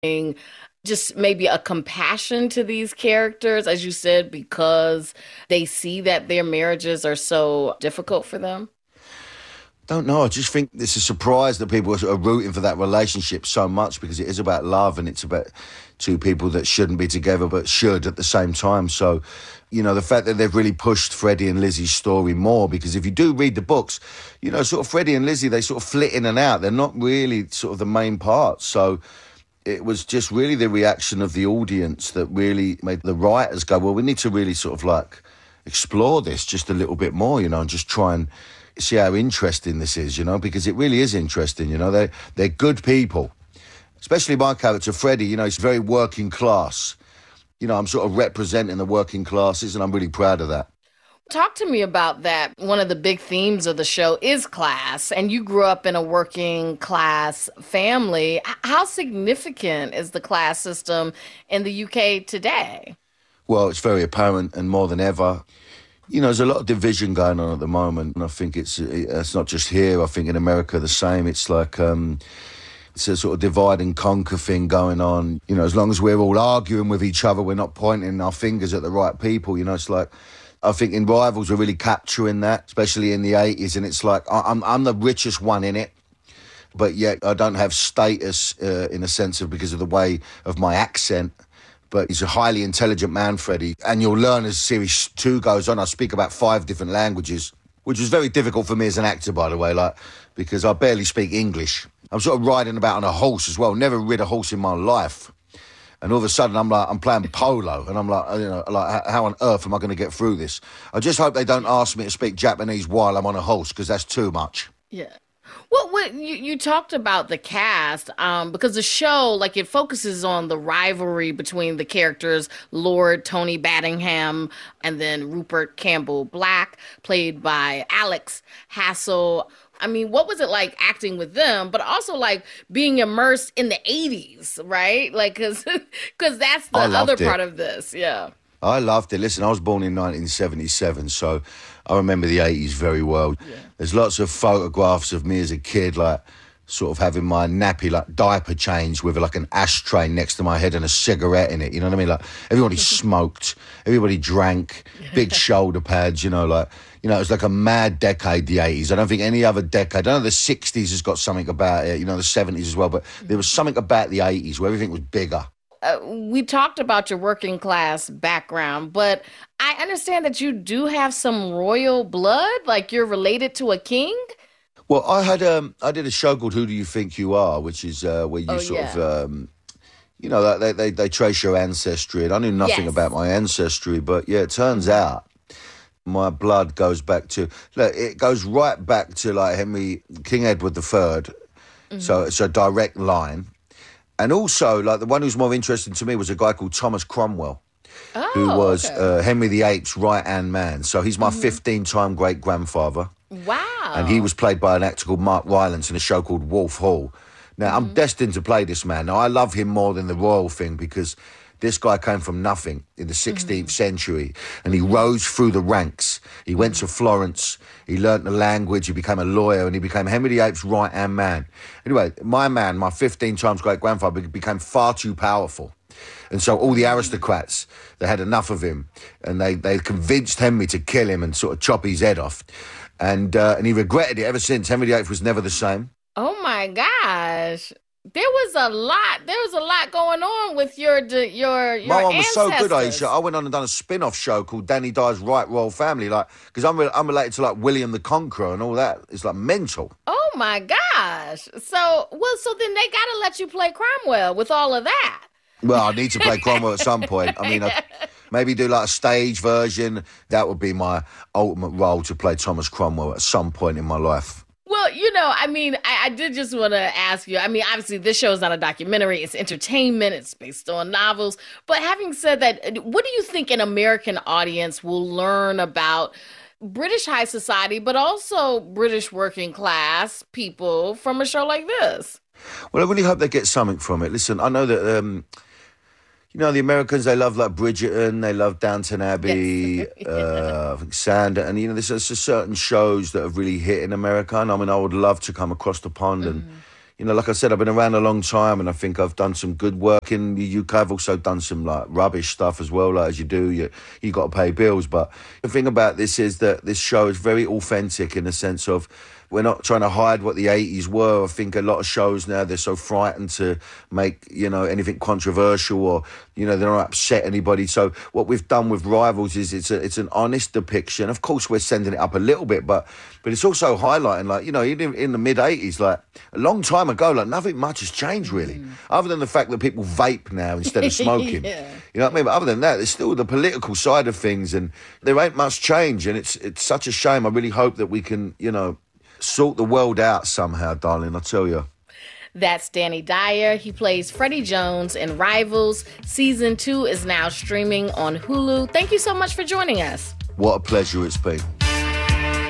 just maybe a compassion to these characters, as you said, because they see that their marriages are so difficult for them? Don't know. I just think it's a surprise that people are rooting for that relationship so much because it is about love and it's about two people that shouldn't be together but should at the same time. So, the fact that they've really pushed Freddie and Lizzie's story more, because if you do read the books, sort of Freddie and Lizzie, they sort of flit in and out. They're not really sort of the main part. So it was just really the reaction of the audience that really made the writers go, well, we need to really sort of like explore this just a little bit more, and just try and see how interesting this is, because it really is interesting, They're good people, especially my character, Freddie, he's very working class. I'm sort of representing the working classes and I'm really proud of that. Talk to me about that. One of the big themes of the show is class, and you grew up in a working class family. How significant is the class system in the UK today? Well, it's very apparent and more than ever. There's a lot of division going on at the moment, and I think it's not just here. I think in America the same. It's like it's a sort of divide and conquer thing going on. As long as we're all arguing with each other, we're not pointing our fingers at the right people. It's like, I think in Rivals we're really capturing that, especially in the 80s, and it's like I'm the richest one in it, but yet I don't have status in a sense of because of the way of my accent. But he's a highly intelligent man, Freddie. And you'll learn as Series 2 goes on, I speak about 5 different languages, which was very difficult for me as an actor, by the way, because I barely speak English. I'm sort of riding about on a horse as well, never rid a horse in my life. And all of a sudden, I'm playing polo, and I'm like, how on earth am I going to get through this? I just hope they don't ask me to speak Japanese while I'm on a horse, because that's too much. Yeah. Well, you talked about the cast, because the show, it focuses on the rivalry between the characters, Lord Tony Battingham and then Rupert Campbell Black, played by Alex Hassel. I mean, what was it like acting with them, but also being immersed in the 80s, right? Because that's the other part of this, yeah. I loved it. Listen, I was born in 1977, so I remember the 80s very well. Yeah. There's lots of photographs of me as a kid, sort of having my nappy, diaper change with an ashtray next to my head and a cigarette in it. You know what I mean? Everybody smoked, everybody drank, big shoulder pads, it was like a mad decade, the 80s. I don't think any other decade, I know the 60s has got something about it, the 70s as well, but there was something about the 80s where everything was bigger. We talked about your working class background, but I understand that you do have some royal blood, you're related to a king? Well, I did a show called Who Do You Think You Are, which is where you they trace your ancestry. And I knew nothing about my ancestry, but yeah, it turns out my blood goes back to, it goes right back to King Edward III. Mm-hmm. So it's a direct line. And also, the one who's more interesting to me was a guy called Thomas Cromwell, who was Henry VIII's right-hand man. So he's my 15-time great-grandfather. Wow. And he was played by an actor called Mark Rylance in a show called Wolf Hall. Now, I'm destined to play this man. Now, I love him more than the royal thing because this guy came from nothing in the 16th century and he rose through the ranks. He went to Florence, he learnt the language, he became a lawyer and he became Henry VIII's right-hand man. Anyway, my man, my 15 times great-grandfather, became far too powerful. And so all the aristocrats, they had enough of him and they convinced Henry to kill him and sort of chop his head off. And he regretted it ever since. Henry VIII was never the same. Oh, my gosh. There was a lot going on with your My one was ancestors. so good, Aisha. I went on and done a spin-off show called Danny Dyer's Right Royal Family, because I'm related to William the Conqueror and all that. It's mental. Oh my gosh! So then they gotta let you play Cromwell with all of that. Well, I need to play Cromwell at some point. I mean, maybe do a stage version. That would be my ultimate role, to play Thomas Cromwell at some point in my life. Well, I did just want to ask you. I mean, obviously, this show is not a documentary. It's entertainment. It's based on novels. But having said that, what do you think an American audience will learn about British high society, but also British working class people from a show like this? Well, I really hope they get something from it. Listen, I know that... the Americans, they love Bridgerton, they love Downton Abbey, yes. I think Sandor, and there's certain shows that have really hit in America. And I mean, I would love to come across the pond and, you know, like I said, I've been around a long time, and I think I've done some good work in the UK. I've also done some like rubbish stuff as well, like as you do, you got to pay bills. But the thing about this is that this show is very authentic in the sense of we're not trying to hide what the 80s were. I think a lot of shows now, they're so frightened to make, you know, anything controversial, or, you know, they don't upset anybody. So what we've done with Rivals is it's an honest depiction. Of course, we're sending it up a little bit, but it's also highlighting, like, you know, even in the mid-80s, like, a long time ago, like, nothing much has changed, really. Other than the fact that people vape now instead of smoking. Yeah. You know what I mean? But other than that, there's still the political side of things, and there ain't much change, and it's such a shame. I really hope that we can, you know, sort the world out somehow, darling, I tell you. That's Danny Dyer. He plays Freddie Jones in Rivals. Season 2 is now streaming on Hulu. Thank you so much for joining us. What a pleasure it's been.